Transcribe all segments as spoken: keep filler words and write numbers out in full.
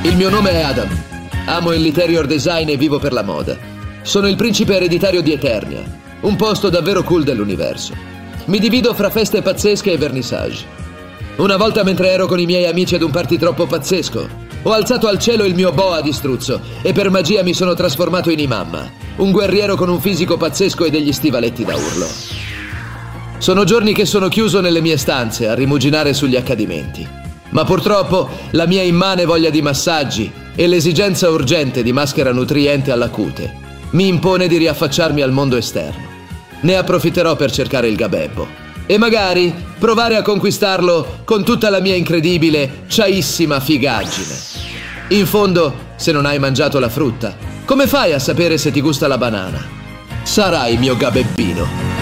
Il mio nome è Adam. Amo l'interior design e vivo per la moda. Sono il principe ereditario di Eternia, un posto davvero cool dell'universo. Mi divido fra feste pazzesche e vernissage. Una volta, mentre ero con i miei amici ad un party troppo pazzesco, ho alzato al cielo il mio boa di struzzo e per magia mi sono trasformato in Imamma, un guerriero con un fisico pazzesco e degli stivaletti da urlo. Sono giorni che sono chiuso nelle mie stanze a rimuginare sugli accadimenti. Ma purtroppo la mia immane voglia di massaggi e l'esigenza urgente di maschera nutriente alla cute mi impone di riaffacciarmi al mondo esterno. Ne approfitterò per cercare il gabebbo e magari provare a conquistarlo con tutta la mia incredibile, ciaissima figaggine. In fondo, se non hai mangiato la frutta, come fai a sapere se ti gusta la banana? Sarai mio gabebbino.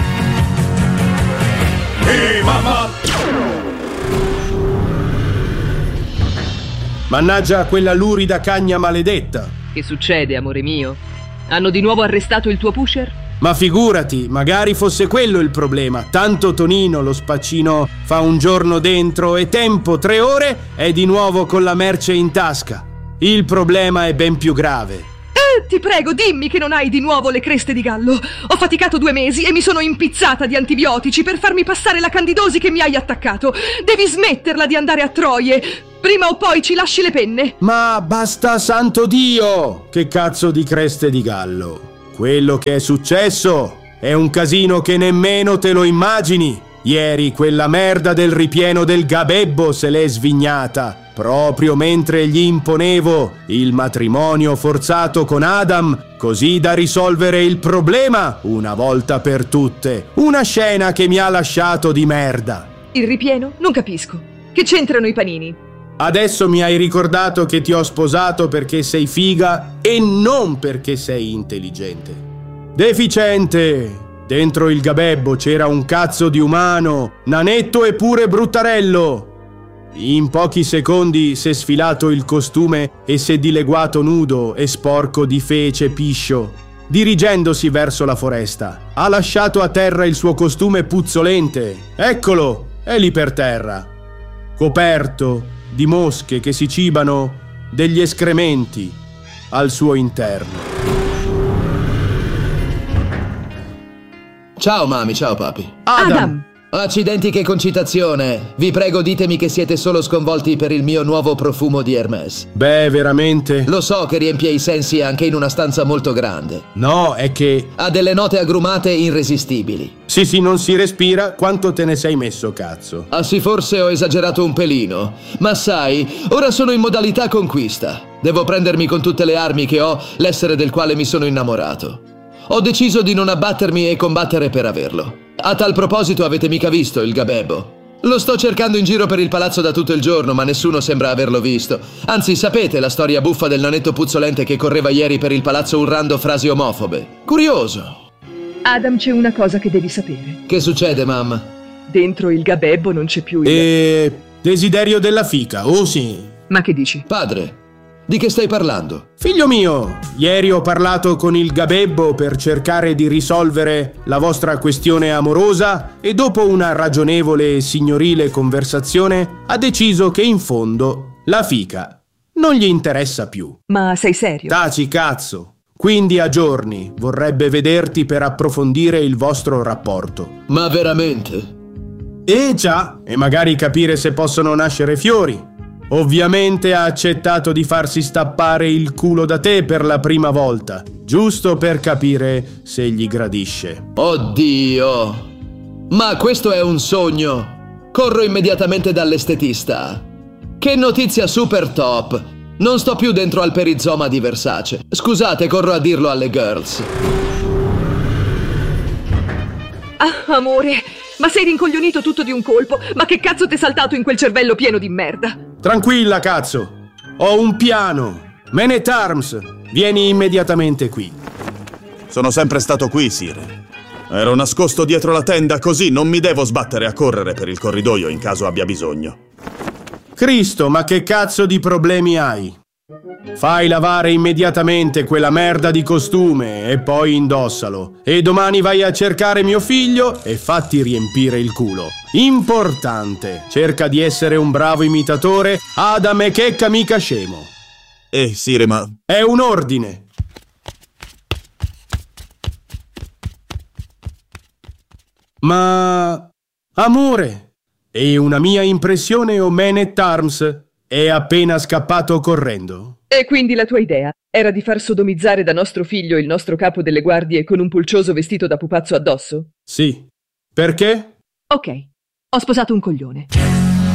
Ehi, mamma! Mannaggia quella lurida cagna maledetta. Che succede, amore mio? Hanno di nuovo arrestato il tuo pusher? Ma figurati, magari fosse quello il problema. Tanto Tonino, lo spaccino, fa un giorno dentro e tempo tre ore è di nuovo con la merce in tasca. Il problema è ben più grave. Ti prego, dimmi che non hai di nuovo le creste di gallo. Ho faticato due mesi e mi sono impizzata di antibiotici per farmi passare la candidosi che mi hai attaccato. Devi smetterla di andare a troie. Prima o poi ci lasci le penne. Ma basta, santo Dio! Che cazzo di creste di gallo? Quello che è successo è un casino che nemmeno te lo immagini. Ieri quella merda del ripieno del gabebbo se l'è svignata. Proprio mentre gli imponevo il matrimonio forzato con Adam, così da risolvere il problema una volta per tutte. Una scena che mi ha lasciato di merda. Il ripieno? Non capisco. Che c'entrano i panini? Adesso mi hai ricordato che ti ho sposato perché sei figa e non perché sei intelligente. Deficiente! Dentro il gabebbo c'era un cazzo di umano, nanetto e pure bruttarello. In pochi secondi s'è sfilato il costume e s'è dileguato nudo e sporco di fece piscio. Dirigendosi verso la foresta, ha lasciato a terra il suo costume puzzolente. Eccolo, è lì per terra, coperto di mosche che si cibano degli escrementi al suo interno. Ciao mami, ciao papi. Adam! Adam! Accidenti, che concitazione. Vi prego, ditemi che siete solo sconvolti per il mio nuovo profumo di Hermès. Beh, veramente? Lo so che riempie i sensi anche in una stanza molto grande. No, è che... Ha delle note agrumate irresistibili. Sì, sì, non si respira. Quanto te ne sei messo, cazzo? Ah sì, forse ho esagerato un pelino. Ma sai, ora sono in modalità conquista. Devo prendermi con tutte le armi che ho l'essere del quale mi sono innamorato. Ho deciso di non abbattermi e combattere per averlo. A tal proposito, avete mica visto il gabebbo? Lo sto cercando in giro per il palazzo da tutto il giorno, ma nessuno sembra averlo visto. Anzi, sapete la storia buffa del nanetto puzzolente che correva ieri per il palazzo urlando frasi omofobe? Curioso. Adam, c'è una cosa che devi sapere. Che succede, mamma? Dentro il gabebbo non c'è più il... E... desiderio della fica, oh sì. Ma che dici? Padre, di che stai parlando? Figlio mio, ieri ho parlato con il gabebbo per cercare di risolvere la vostra questione amorosa e dopo una ragionevole e signorile conversazione ha deciso che in fondo la fica non gli interessa più. Ma sei serio? Taci, cazzo. Quindi a giorni vorrebbe vederti per approfondire il vostro rapporto. Ma veramente? E già, e magari capire se possono nascere fiori. Ovviamente ha accettato di farsi stappare il culo da te per la prima volta, giusto per capire se gli gradisce. Oddio! Ma questo è un sogno! Corro immediatamente dall'estetista. Che notizia super top! Non sto più dentro al perizoma di Versace. Scusate, corro a dirlo alle girls. Ah, amore, ma sei rincoglionito tutto di un colpo. Ma che cazzo t'è saltato in quel cervello pieno di merda? Tranquilla, cazzo. Ho un piano. Man at Arms, vieni immediatamente qui. Sono sempre stato qui, Sire. Ero nascosto dietro la tenda, così non mi devo sbattere a correre per il corridoio in caso abbia bisogno. Cristo, ma che cazzo di problemi hai? Fai lavare immediatamente quella merda di costume e poi indossalo. E domani vai a cercare mio figlio e fatti riempire il culo. Importante, cerca di essere un bravo imitatore. Adam e checca mica scemo. Eh, Sire, ma... È un ordine. Ma... amore, e una mia impressione o Man at Arms è appena scappato correndo? E quindi la tua idea era di far sodomizzare da nostro figlio il nostro capo delle guardie con un pulcioso vestito da pupazzo addosso? Sì. Perché? Ok, ho sposato un coglione.